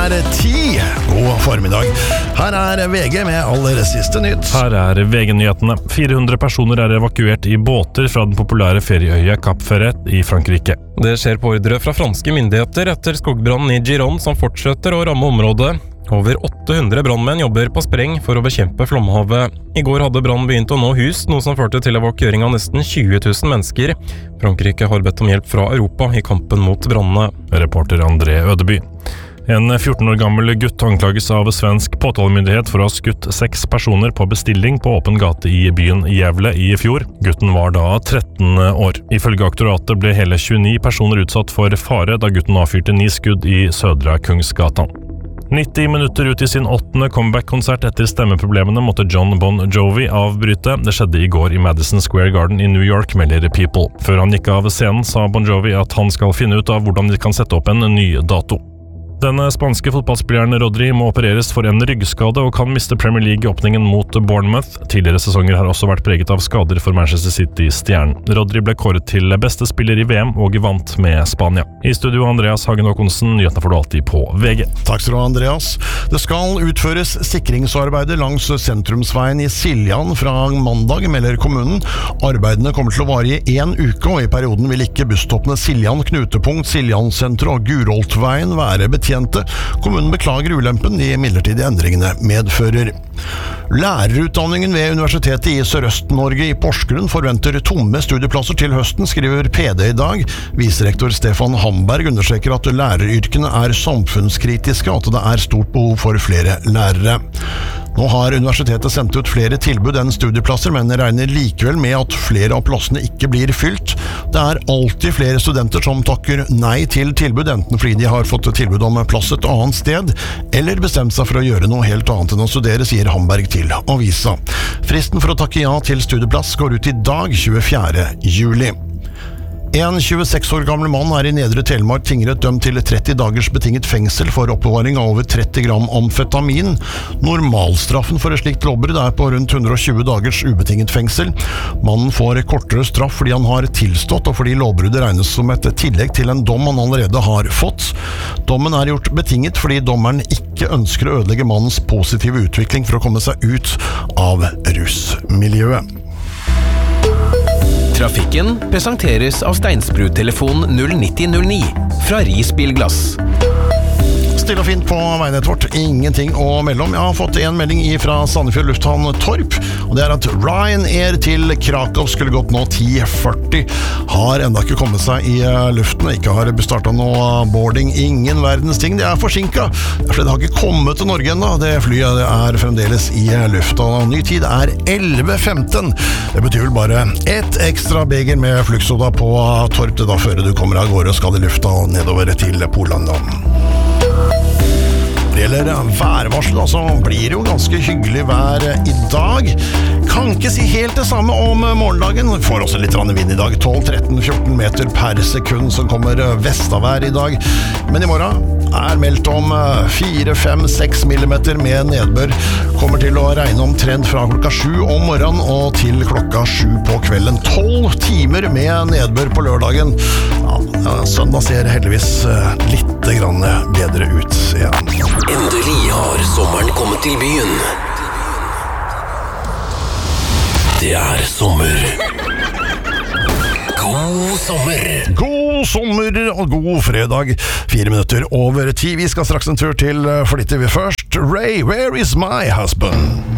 10. God formiddag. Her VG med aller siste nytt. Her VG-nyhetene. 400 personer evakuert i båter fra den populære ferieøya Cap Ferret i Frankrike. Det skjer på ordre fra franske myndigheter etter skogbrannen i Gironde som fortsetter å ramme området. Over 800 brannmenn jobber på spreng for å bekjempe flomhavet. I går hadde brann begynt å nå hus, noe som førte til evakuering av nesten 20 000 mennesker. Frankrike har bedt om hjelp fra Europa i kampen mot brannene. Reporter André Ødeby. En 14 år gammel gutt anklages av svensk påtalemyndighet for å ha skutt 6 personer på bestilling på åpen gate i byen Gävle i fjor. Gutten var da 13 år. Ifølge aktoratet ble hele 29 personer utsatt for fare da gutten avfyrte 9 skudd i Södra Kungsgatan. 90 minutter ut i sin 8. comeback-konsert etter stemmeproblemene måtte John Bon Jovi avbryte. Det skjedde i går i Madison Square Garden i New York, melder People. Før han gikk av scenen sa Bon Jovi at han skal finne ut av hvordan de kan sette opp en ny dato. Den spanske fotballspilleren Rodri må opereres for en ryggskade og kan miste Premier League-åpningen mot Bournemouth. Tidligere sesonger har også vært preget av skader for Manchester City-stjernen. Rodri ble kåret til beste spiller i VM og vant med Spania. I studio Andreas Hagen Håkonsen, nyhetene får du alltid på VG. Takk skal du ha, Andreas. Det skal utføres sikringsarbeider langs sentrumsveien i Siljan fra mandag, melder kommunen. Arbeidene kommer til å vare i 1 uke, og i perioden vil ikke busstoppene Siljan, Knutepunkt, Siljansenteret og Guroltveien være betjente. Kommunen beklager ulempen de midlertidige endringene medfører. Lærerutdanningen ved Universitetet i Sørøst-Norge i Porsgrunn forventer tomme studieplasser til høsten, skriver PD i dag. Viserektor Stefan Hamberg understreker at læreryrkene er samfunnskritiske, og at det er stort behov for flere lærere. Nå har universitetet sendt ut flere tilbud enn studieplasser, men regner likevel med at flere av plassene ikke blir fylt. Det er alltid flere studenter som takker nei til tilbud, enten fordi de har fått tilbud om plass et annet sted, eller bestemt seg for å gjøre noe helt annet enn å studere, sier Hamberg til avisa. Fristen for å takke ja til studieplass går ut i dag, 24. juli. En 26 år gammel mann er i Nedre Telemark tingrett dømt til 30 dagers betinget fengsel for oppbevaring av over 30 gram amfetamin. Normalstraffen for et slikt lovbrudd er på rundt 120 dagers ubetinget fengsel. Mannen får kortere straff fordi han har tilstått, og fordi lovbruddet regnes som et tillegg til en dom han allerede har fått. Dommen er gjort betinget fordi dommeren ikke ønsker å ødelegge mannens positive utvikling for å komme seg ut av rusmiljøet. Trafikken presenteres av Steinsbrud-telefon 09009 fra Risbilglass. Stille og fint på veinettet vårt, ingenting å melde om. Jeg har fått en melding fra Sandefjord lufthavn Torp, og det er at Ryanair til Krakow skulle gått nå 10:40. Har enda ikke kommet seg i luften, ikke har bestartet noe boarding, ingen verdens ting. Det er forsinket, for det har ikke kommet til Norge enda. Det flyet er fremdeles i lufta, og ny tid er 11:15. Det betyr vel bare et ekstra beger med fluktsoda på Torp da før du kommer av gårde og skal i lufta og nedover til Pollandet. Det gjelder værvarsel, så blir det jo ganske hyggelig vær i dag. Kan ikke si helt det samme om morgendagen. Får også litt vind i dag, 12-13-14 meter per sekund, som kommer vestavær i dag. Men i morgen er meldt om 4-5-6 millimeter med nedbør. Kommer til å regne omtrent fra klokka 7 om morgenen og til klokka 7 på kvelden. 12 timer med nedbør på lørdagen. Ja, søndag ser heldigvis litt grann bedre ut igjen. Endelig har sommeren kommet til byen. Det er sommer. God sommer. God sommer og god fredag. 4 minutter over 10. Vi skal straks en tur til Flitter vi først. Ray, where is my husband?